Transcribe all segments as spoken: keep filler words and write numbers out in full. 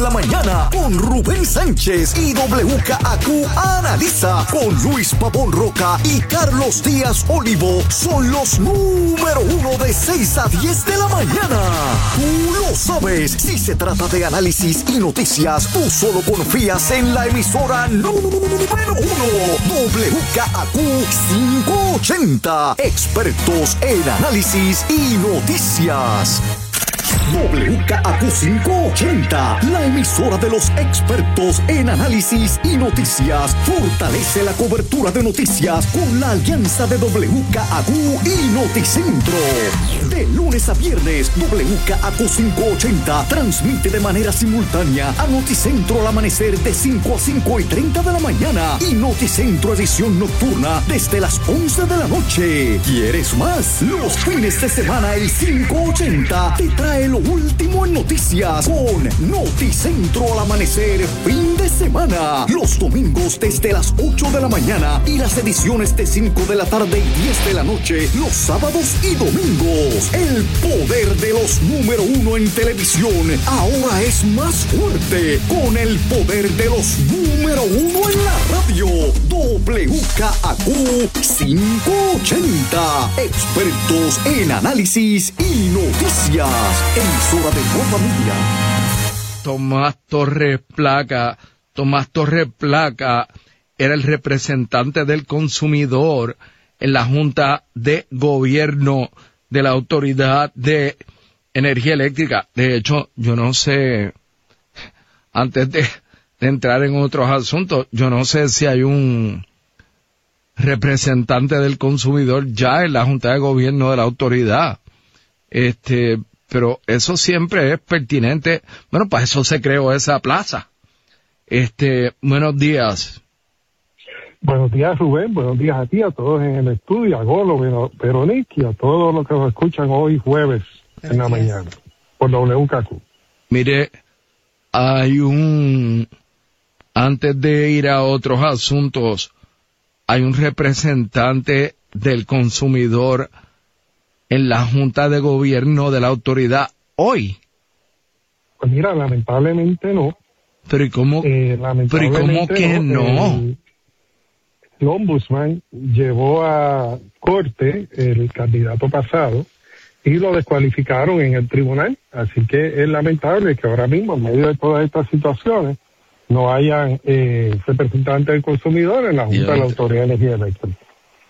la mañana con Rubén Sánchez y W K A Q Analiza con Luis Pavón Roca y Carlos Díaz Olivo. Son los número uno de seis a diez de la mañana. Tú lo sabes. Si se trata de análisis y noticias, tú solo confías en la emisora número uno. W K A Q quinientos ochenta. Expertos en análisis y noticias. W K A Q quinientos ochenta, la emisora de los expertos en análisis y noticias, fortalece la cobertura de noticias con la alianza de W K A Q y Noticentro. De lunes a viernes, W K A Q quinientos ochenta transmite de manera simultánea a Noticentro al amanecer de cinco a cinco y treinta de la mañana y Noticentro edición nocturna desde las once de la noche. ¿Quieres más? Los fines de semana el quinientos ochenta te trae lo último en noticias con Noticentro al amanecer fin de semana. Los domingos desde las ocho de la mañana y las ediciones de cinco de la tarde y diez de la noche los sábados y domingos. El poder de los número uno en televisión ahora es más fuerte con el poder de los número uno en la radio. W K A Q quinientos ochenta. Expertos en análisis y noticias. Emisora de Nueva Media. Tomás Torres Placa, Tomás Torres Placa era el representante del consumidor en la Junta de Gobierno de la Autoridad de Energía Eléctrica. De hecho, yo no sé, antes de, de entrar en otros asuntos, yo no sé si hay un representante del consumidor ya en la Junta de Gobierno de la Autoridad. Este, pero eso siempre es pertinente. Bueno, para eso se creó esa plaza. Este, buenos días. Buenos días, Rubén. Buenos días a ti, a todos en el estudio, a Golo, Veronique y a todos los que nos escuchan hoy jueves Gracias. En la mañana por W K Q. Mire, hay un, antes de ir a otros asuntos, hay un representante del consumidor en la Junta de Gobierno de la Autoridad hoy. Pues mira, lamentablemente no. Pero ¿y cómo, eh, pero ¿y cómo que no? El, el ombudsman llevó a corte el candidato pasado y lo descualificaron en el tribunal. Así que es lamentable que ahora mismo, en medio de todas estas situaciones, no hayan eh, representantes del consumidor en la Junta Diantre. de la Autoridad de Energía Eléctrica.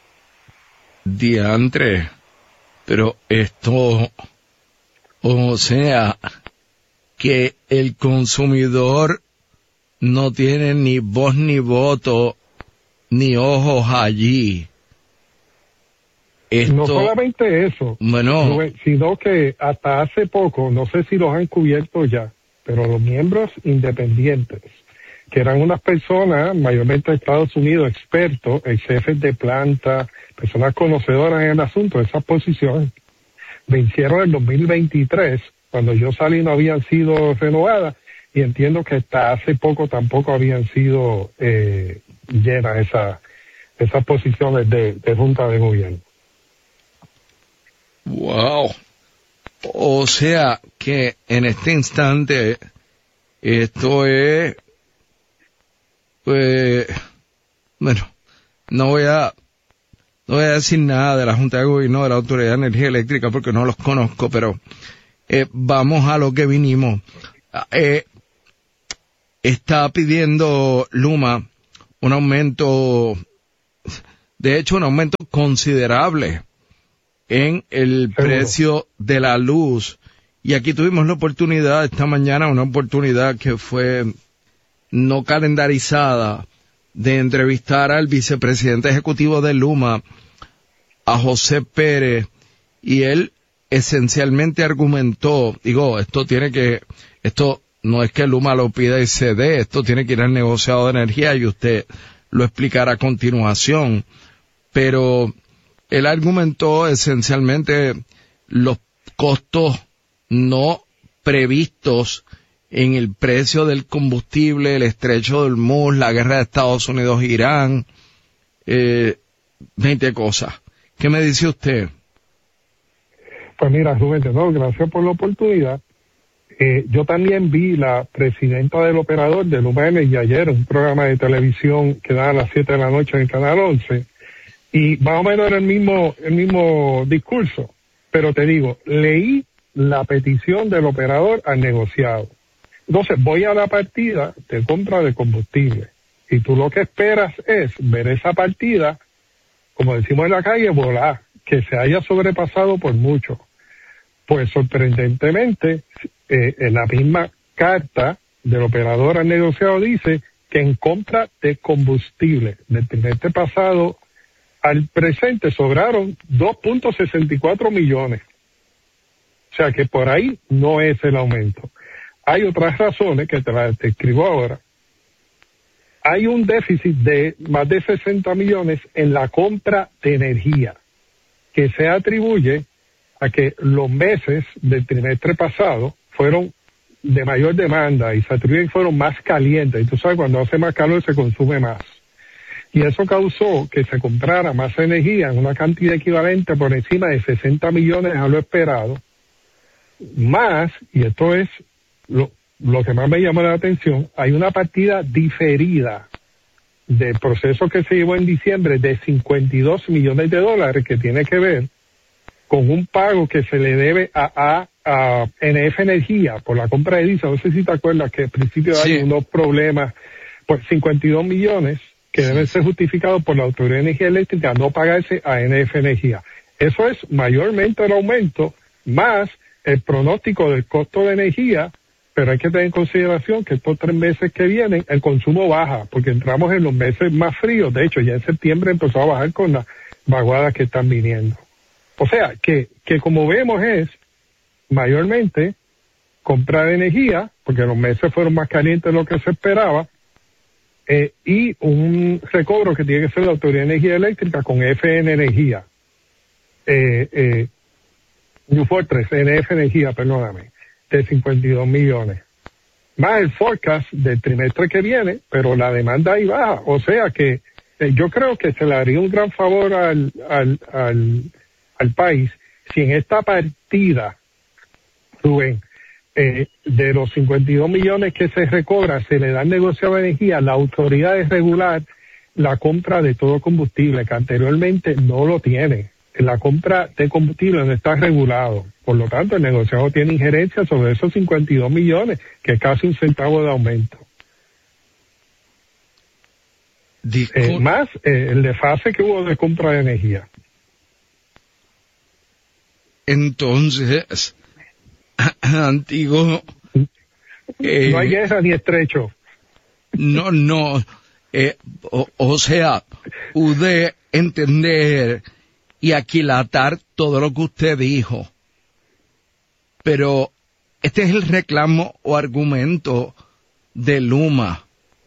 Diantre, pero esto, o sea, que el consumidor no tiene ni voz ni voto, ni ojos allí. Esto, no solamente eso, bueno, sino que hasta hace poco, no sé si los han cubierto ya, pero los miembros independientes, que eran unas personas, mayormente de Estados Unidos, expertos, ex jefes de planta, personas conocedoras en el asunto, esas posiciones, vencieron en dos mil veintitrés, cuando yo salí no habían sido renovadas, y entiendo que hasta hace poco tampoco habían sido eh, llenas esa, esas posiciones de, de Junta de Gobierno. Wow. O sea que en este instante esto es, pues, bueno, no voy a, no voy a decir nada de la Junta de Gobierno de la Autoridad de Energía Eléctrica porque no los conozco, pero eh, vamos a lo que vinimos. Eh, está pidiendo Luma un aumento, de hecho un aumento considerable en el precio de la luz. Y aquí tuvimos la oportunidad esta mañana, una oportunidad que fue no calendarizada, de entrevistar al vicepresidente ejecutivo de Luma, a José Pérez, y él esencialmente argumentó, digo, esto tiene que, esto no es que Luma lo pida y se dé, esto tiene que ir al negociado de energía y usted lo explicará a continuación, pero él argumentó esencialmente los costos no previstos en el precio del combustible, el estrecho del Hormuz, la guerra de Estados Unidos-Irán, eh, veinte cosas. ¿Qué me dice usted? Pues mira, Rubén, no, gracias por la oportunidad. Eh, yo también vi la presidenta del operador de Luma Energy ayer, un programa de televisión que da a las siete de la noche en el Canal once, y más o menos era el mismo, el mismo discurso. Pero te digo, leí la petición del operador al negociado. Entonces voy a la partida de compra de combustible. Y tú lo que esperas es ver esa partida, como decimos en la calle, volar, que se haya sobrepasado por mucho. Pues sorprendentemente, eh, en la misma carta del operador al negociado dice que en compra de combustible del trimestre pasado al presente sobraron dos punto sesenta y cuatro millones. O sea que por ahí no es el aumento. Hay otras razones que te las describo ahora. Hay un déficit de más de sesenta millones en la compra de energía, que se atribuye a que los meses del trimestre pasado fueron de mayor demanda y se atribuye que fueron más calientes. Y tú sabes, cuando hace más calor se consume más. Y eso causó que se comprara más energía en una cantidad equivalente por encima de sesenta millones a lo esperado. Más, y esto es lo, lo que más me llamó la atención, hay una partida diferida del proceso que se llevó en diciembre de cincuenta y dos millones de dólares que tiene que ver con un pago que se le debe a, a, a N F Energía por la compra de diésel. No sé si te acuerdas que al principio sí. Hay unos problemas, pues cincuenta y dos millones que sí. Deben ser justificados por la Autoridad de Energía Eléctrica, no pagarse a N F Energía. Eso es mayormente el aumento, más el pronóstico del costo de energía, pero hay que tener en consideración que estos tres meses que vienen el consumo baja, porque entramos en los meses más fríos. De hecho, ya en septiembre empezó a bajar con las vaguadas que están viniendo. O sea, que, que como vemos es mayormente comprar energía, porque los meses fueron más calientes de lo que se esperaba, eh, y un recobro que tiene que ser la Autoridad de Energía Eléctrica con F N Energía. Eh, eh, New Fortress, N F Energía, perdóname, de cincuenta y dos millones. Más el forecast del trimestre que viene, pero la demanda ahí baja. O sea que eh, yo creo que se le haría un gran favor al, al, al, al país si en esta partida, Rubén, eh, de los cincuenta y dos millones que se recobra, se le da al negociado de energía la autoridad de regular la compra de todo combustible, que anteriormente no lo tiene. La compra de combustible no está regulado. Por lo tanto, el negociado tiene injerencia sobre esos cincuenta y dos millones, que es casi un centavo de aumento. Eh, más eh, el desfase que hubo de compra de energía. Entonces, antiguo... Eh, no hay guerra ni estrecho. No, no. Eh, o, o sea, pude entender y aquilatar todo lo que usted dijo. Pero este es el reclamo o argumento de Luma.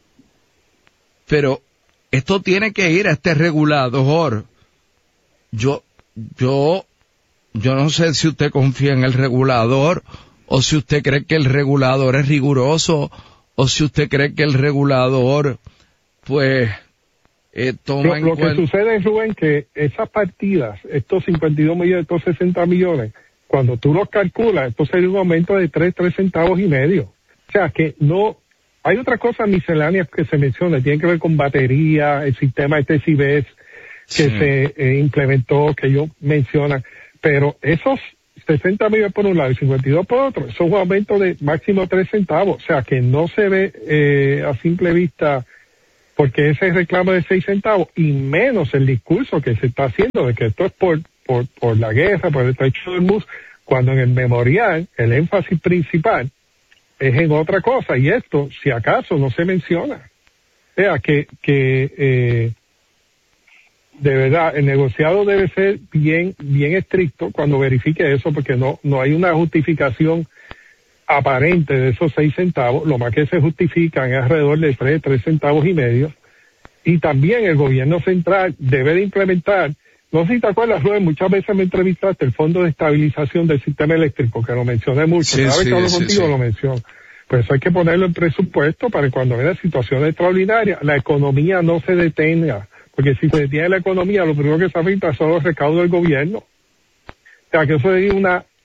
Pero esto tiene que ir a este regulador. Yo, yo, yo no sé si usted confía en el regulador o si usted cree que el regulador es riguroso o si usted cree que el regulador, pues, eh, toma lo, en lo cuenta. que sucede es, Rubén, que esas partidas, estos cincuenta y dos millones, estos sesenta millones, cuando tú los calculas, esto sería un aumento de tres, tres centavos y medio. O sea, que no, hay otras cosas misceláneas que se mencionan, tienen que ver con batería, el sistema este C B S que sí. se eh, implementó, que ellos mencionan, pero esos sesenta millones por un lado y cincuenta y dos por otro, son un aumento de máximo tres centavos, o sea, que no se ve eh, a simple vista porque ese reclamo de seis centavos y menos el discurso que se está haciendo de que esto es por por, por la guerra, por el estrecho de Hormuz, cuando en el memorial el énfasis principal es en otra cosa, y esto, si acaso, no se menciona. O sea, que, que eh, de verdad, el negociado debe ser bien, bien estricto cuando verifique eso, porque no, no hay una justificación aparente de esos seis centavos, lo más que se justifican es alrededor de tres, tres centavos y medio, y también el gobierno central debe de implementar, no sé si te acuerdas, Rubén, muchas veces me entrevistaste el Fondo de Estabilización del Sistema Eléctrico, que lo mencioné mucho, sí, cada vez sí, que hablo sí, contigo sí. lo menciono. Pues hay que ponerlo en presupuesto para que cuando venga situaciones extraordinarias, la economía no se detenga, porque si se detiene la economía, lo primero que se afecta son los recaudos del gobierno. O sea, que eso es una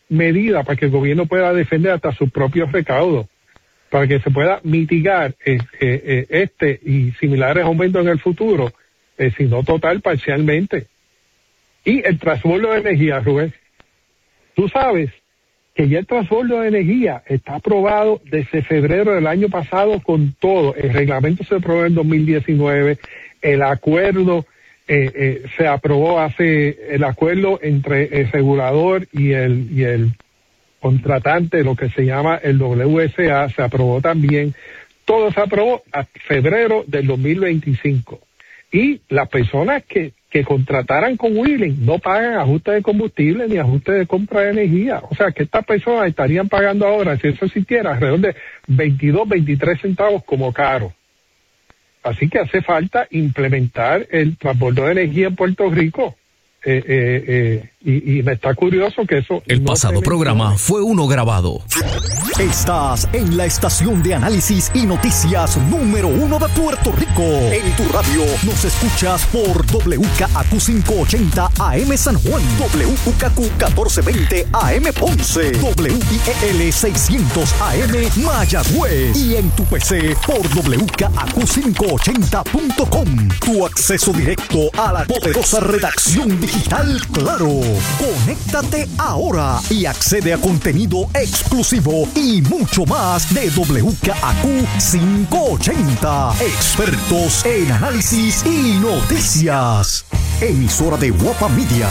medida para que el gobierno pueda defender hasta sus propios recaudos, para que se pueda mitigar eh, eh, este y similares aumentos en el futuro, eh, si no total, parcialmente. Y el transbordo de energía, Rubén, tú sabes que ya el transbordo de energía está aprobado desde febrero del año pasado con todo. El reglamento se aprobó en dos mil diecinueve, el acuerdo eh, eh, se aprobó hace, el acuerdo entre el regulador y el, y el contratante, lo que se llama el W S A, se aprobó también. Todo se aprobó a febrero del dos mil veinticinco. Y las personas que, que contrataran con Wheeling no pagan ajuste de combustible ni ajuste de compra de energía. O sea que estas personas estarían pagando ahora, si eso existiera, alrededor de veintidós, veintitrés centavos como caro. Así que hace falta implementar el transbordo de energía en Puerto Rico. Eh, eh, eh, y, y me está curioso que eso... El no pasado programa fue uno grabado. Estás en la estación de análisis y noticias número uno de Puerto Rico. En tu radio nos escuchas por W K A Q quinientos ochenta A M San Juan, W K Q catorce veinte A M Ponce, W I E L seiscientos A M Mayagüez y en tu P C por W K A Q quinientos ochenta punto com. Tu acceso directo a la poderosa redacción digital Claro. Conéctate ahora y accede a contenido exclusivo y mucho más de W K A Q quinientos ochenta. Expertos en análisis y noticias. Emisora de Guapa Media.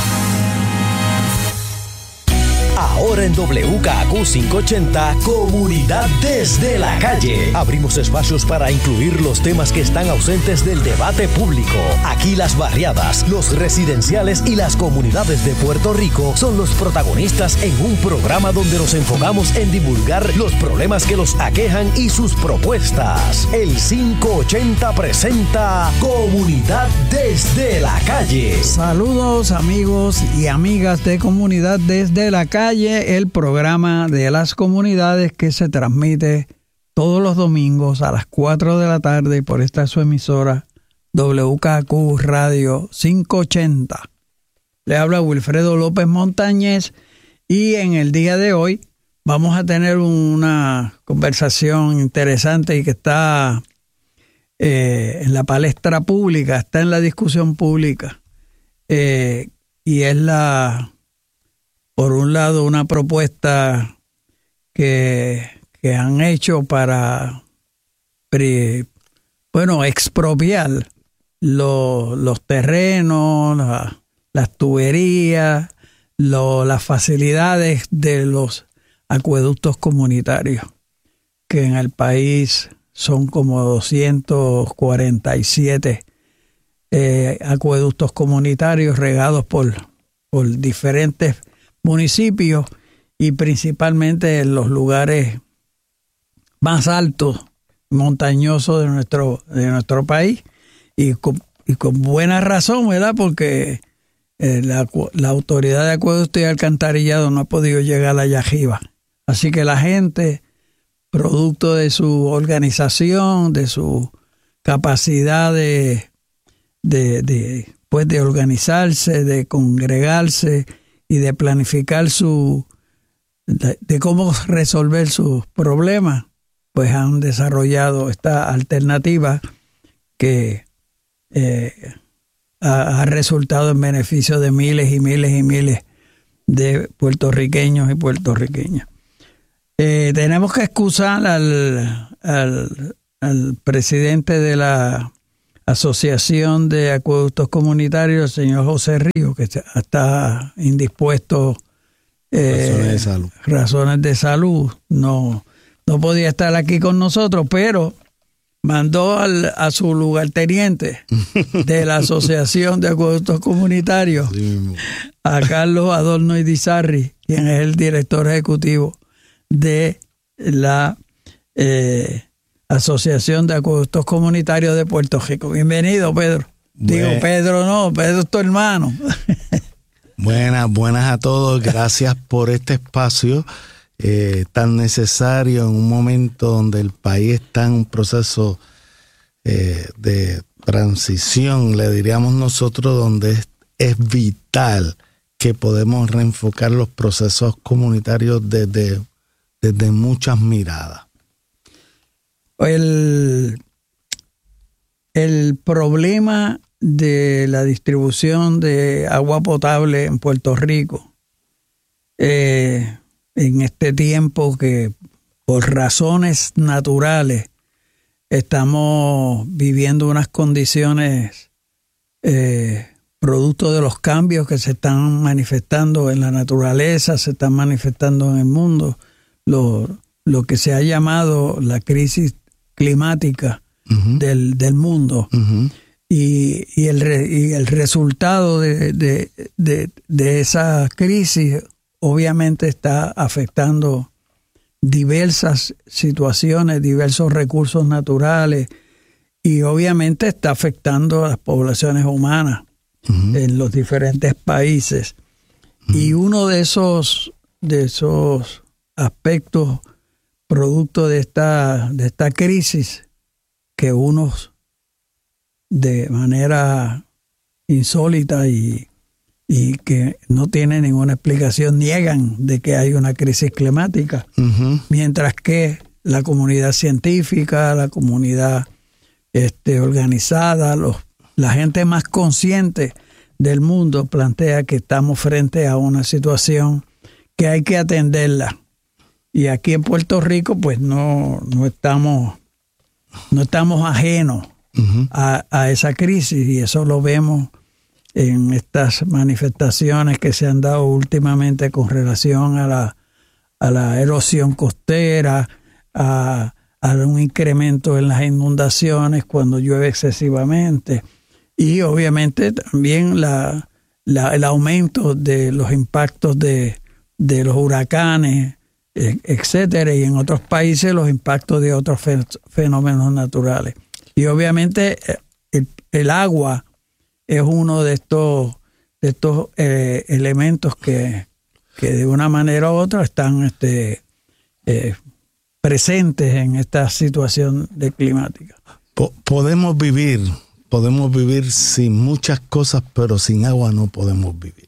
Ahora en W K A Q quinientos ochenta, Comunidad desde la calle. Abrimos espacios para incluir los temas que están ausentes del debate público. Aquí las barriadas, los residenciales y las comunidades de Puerto Rico son los protagonistas en un programa donde nos enfocamos en divulgar los problemas que los aquejan y sus propuestas. El quinientos ochenta presenta Comunidad desde la calle. Saludos amigos y amigas de Comunidad desde la calle, el programa de las comunidades que se transmite todos los domingos a las cuatro de la tarde por esta su emisora W K A Q Radio quinientos ochenta. Le habla Wilfredo López Montañez y en el día de hoy vamos a tener una conversación interesante y que está eh, en la palestra pública, está en la discusión pública eh, y es la... Por un lado, una propuesta que, que han hecho para, bueno, expropiar lo, los terrenos, la, las tuberías, lo, las facilidades de los acueductos comunitarios, que en el país son como doscientos cuarenta y siete eh, acueductos comunitarios regados por, por diferentes municipios y principalmente en los lugares más altos, montañosos de nuestro, de nuestro país y con, y con buena razón, ¿verdad? Porque eh, la, la autoridad de acueducto y alcantarillado no ha podido llegar allá arriba. Así que la gente, producto de su organización, de su capacidad de, de, de, pues de organizarse, de congregarse y de planificar su de, de cómo resolver sus problemas, pues han desarrollado esta alternativa que eh, ha, ha resultado en beneficio de miles y miles y miles de puertorriqueños y puertorriqueñas. Eh, tenemos que excusar al, al, al presidente de la Asociación de Acueductos Comunitarios, el señor José Ríos, que está indispuesto, eh, razones de salud. Razones de salud. No, no podía estar aquí con nosotros, pero mandó al, a su lugarteniente de la Asociación de Acueductos Comunitarios, sí, a Carlos Adorno Idizarri, quien es el director ejecutivo de la eh, Asociación de Acueductos Comunitarios de Puerto Rico. Bienvenido, Pedro. Bueno. Digo, Pedro no, Pedro es tu hermano. Buenas, buenas a todos. Gracias por este espacio eh, tan necesario en un momento donde el país está en un proceso eh, de transición, le diríamos nosotros, donde es, es vital que podemos reenfocar los procesos comunitarios desde, desde muchas miradas. El, el problema de la distribución de agua potable en Puerto Rico, eh, en este tiempo que por razones naturales estamos viviendo unas condiciones eh, producto de los cambios que se están manifestando en la naturaleza, se están manifestando en el mundo, lo, lo que se ha llamado la crisis climática uh-huh. del, del mundo. Uh-huh. Y, y, el, y el resultado de, de, de, de esa crisis obviamente está afectando diversas situaciones, diversos recursos naturales, y obviamente está afectando a las poblaciones humanas uh-huh. en los diferentes países. Uh-huh. Y uno de esos, de esos aspectos producto de esta, de esta crisis, que unos de manera insólita y, y que no tiene ninguna explicación, niegan de que hay una crisis climática, uh-huh. mientras que la comunidad científica, la comunidad este, organizada, los, la gente más consciente del mundo plantea que estamos frente a una situación que hay que atenderla. Y aquí en Puerto Rico pues no, no estamos no estamos ajenos uh-huh. a, a esa crisis, y eso lo vemos en estas manifestaciones que se han dado últimamente con relación a la, a la erosión costera, a, a un incremento en las inundaciones cuando llueve excesivamente, y obviamente también la, la, el aumento de los impactos de, de los huracanes, etcétera, y en otros países los impactos de otros fenómenos naturales. Y obviamente el, el agua es uno de estos de estos eh, elementos que, que de una manera u otra están este, eh, presentes en esta situación de climática. Podemos vivir, podemos vivir sin muchas cosas, pero sin agua no podemos vivir.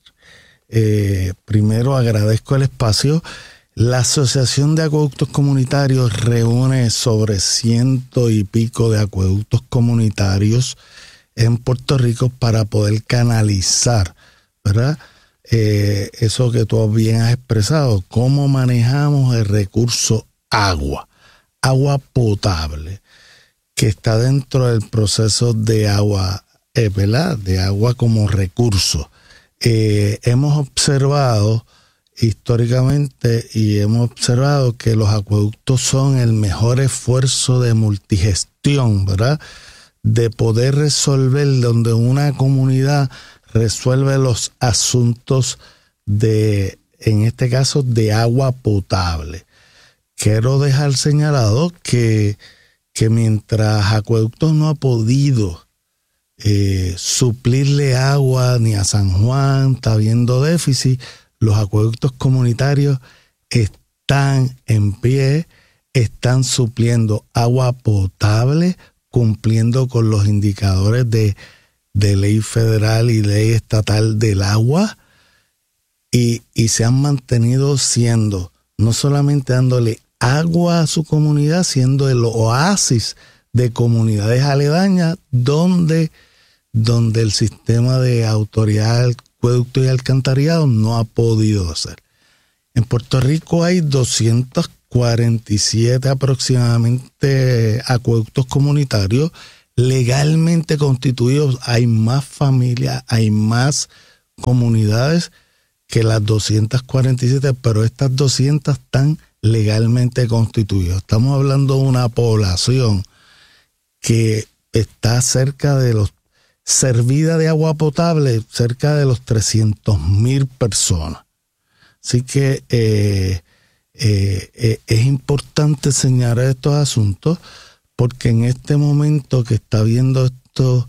Eh, primero agradezco el espacio. La Asociación de Acueductos Comunitarios reúne sobre ciento y pico de acueductos comunitarios en Puerto Rico para poder canalizar, ¿verdad? Eh, eso que tú bien has expresado, cómo manejamos el recurso agua, agua potable, que está dentro del proceso de agua, eh, ¿verdad? De agua como recurso. Eh, hemos observado históricamente y hemos observado que los acueductos son el mejor esfuerzo de multigestión, ¿verdad? De poder resolver, donde una comunidad resuelve los asuntos de, en este caso, de agua potable. Quiero dejar señalado que, que mientras Acueductos no ha podido eh, suplirle agua ni a San Juan, está habiendo déficit, los acueductos comunitarios están en pie, están supliendo agua potable, cumpliendo con los indicadores de, de ley federal y ley estatal del agua, y, y se han mantenido siendo, no solamente dándole agua a su comunidad, siendo el oasis de comunidades aledañas donde, donde el sistema de autoridad acueducto y alcantarillado no ha podido hacer. En Puerto Rico hay doscientos cuarenta y siete aproximadamente acueductos comunitarios legalmente constituidos. Hay más familias, hay más comunidades que las doscientos cuarenta y siete, pero estas doscientas están legalmente constituidas. Estamos hablando de una población que está cerca de los servida de agua potable, cerca de los trescientos mil personas. Así que eh, eh, eh, es importante señalar estos asuntos, porque en este momento que está habiendo esto,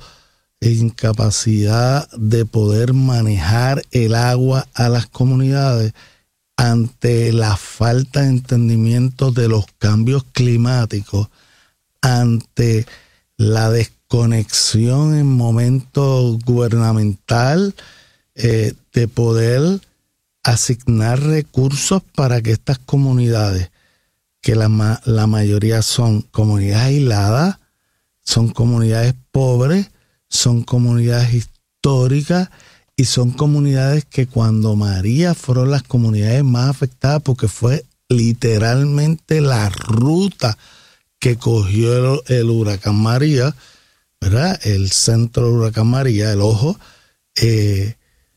incapacidad de poder manejar el agua a las comunidades ante la falta de entendimiento de los cambios climáticos, ante la desconexión en momento gubernamental eh, de poder asignar recursos para que estas comunidades, que la, la mayoría son comunidades aisladas, son comunidades pobres, son comunidades históricas y son comunidades que cuando María fueron las comunidades más afectadas porque fue literalmente la ruta que cogió el, el huracán María, ¿verdad? El centro del huracán María, el ojo, eh,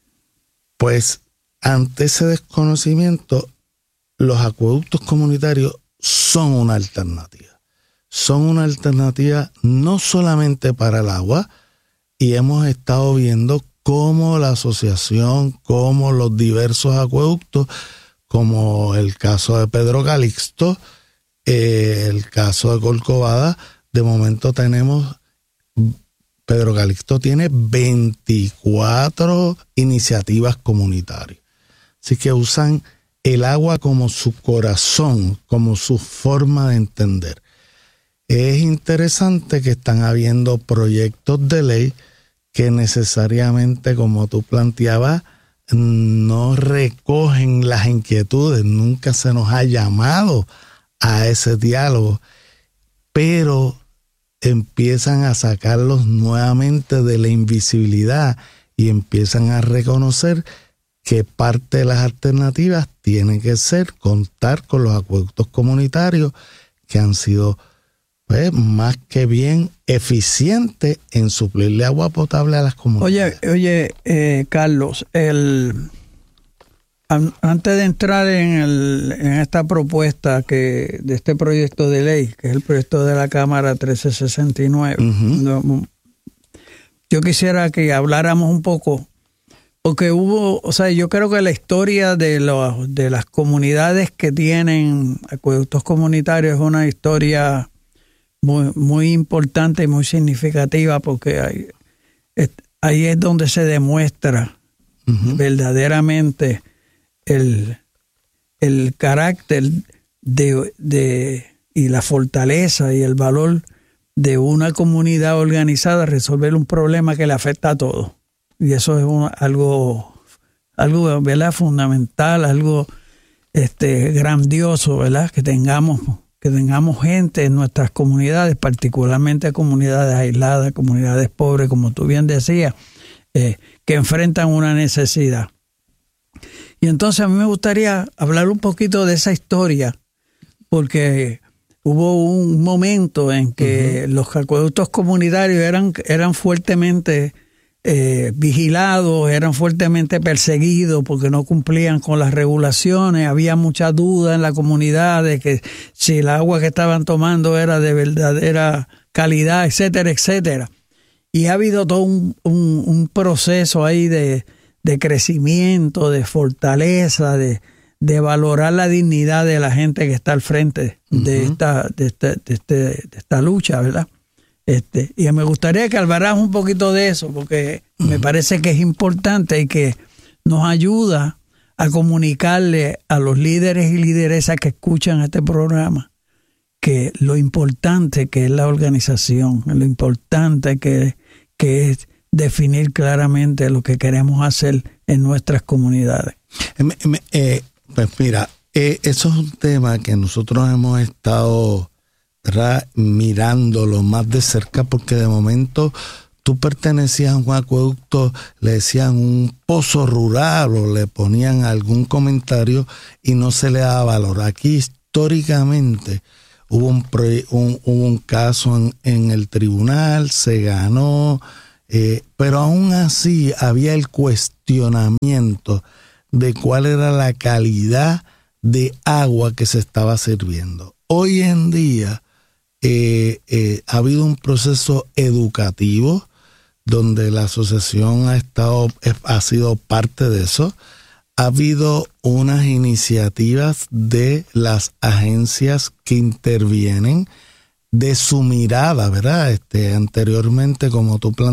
pues ante ese desconocimiento, los acueductos comunitarios son una alternativa. Son una alternativa no solamente para el agua, y hemos estado viendo cómo la asociación, cómo los diversos acueductos, como el caso de Pedro Calixto, eh, el caso de Corcovada, de momento tenemos, Pedro Calixto tiene veinticuatro iniciativas comunitarias. Así que usan el agua como su corazón, como su forma de entender. Es interesante que están habiendo proyectos de ley que necesariamente, como tú planteabas, no recogen las inquietudes. Nunca se nos ha llamado a ese diálogo, pero empiezan a sacarlos nuevamente de la invisibilidad y empiezan a reconocer que parte de las alternativas tiene que ser contar con los acueductos comunitarios que han sido pues, más que bien eficientes en suplirle agua potable a las comunidades. Oye, oye eh, Carlos, el, an, antes de entrar en, el, en esta propuesta que de este proyecto de ley, que es el proyecto de la Cámara trece sesenta y nueve, uh-huh. yo quisiera que habláramos un poco. Porque hubo, o sea, yo creo que la historia de, los, de las comunidades que tienen acueductos comunitarios es una historia muy, muy importante y muy significativa, porque ahí, es, ahí es donde se demuestra uh-huh. verdaderamente el, el carácter de, de, y la fortaleza y el valor de una comunidad organizada a resolver un problema que le afecta a todos. Y eso es un, algo, algo, ¿verdad? Fundamental, algo este, grandioso, ¿verdad? Que tengamos, que tengamos gente en nuestras comunidades, particularmente comunidades aisladas, comunidades pobres, como tú bien decías, eh, que enfrentan una necesidad. Y entonces a mí me gustaría hablar un poquito de esa historia, porque hubo un momento en que uh-huh. los acueductos comunitarios eran, eran fuertemente Eh, vigilados, eran fuertemente perseguidos porque no cumplían con las regulaciones. Había mucha duda en la comunidad de que si el agua que estaban tomando era de verdadera calidad, etcétera, etcétera. Y ha habido todo un, un, un proceso ahí de, de crecimiento, de fortaleza, de, de valorar la dignidad de la gente que está al frente uh-huh. de, esta, de, esta, de, este, de esta lucha, ¿verdad? Este, y me gustaría que habláramos un poquito de eso, porque uh-huh. me parece que es importante y que nos ayuda a comunicarle a los líderes y lideresas que escuchan este programa que lo importante que es la organización, lo importante que, que es definir claramente lo que queremos hacer en nuestras comunidades. Eh, eh, pues mira, eh, eso es un tema que nosotros hemos estado ¿verdad? mirándolo más de cerca, porque de momento tú pertenecías a un acueducto, le decían un pozo rural o le ponían algún comentario y no se le daba valor. Aquí históricamente hubo un, un, hubo un caso en, en el tribunal, se ganó, eh, pero aún así había el cuestionamiento de cuál era la calidad de agua que se estaba sirviendo. Hoy en día Eh, eh, ha habido un proceso educativo donde la asociación ha estado, ha sido parte de eso. Ha habido unas iniciativas de las agencias que intervienen de su mirada, ¿verdad? Este, anteriormente, como tú planteaste,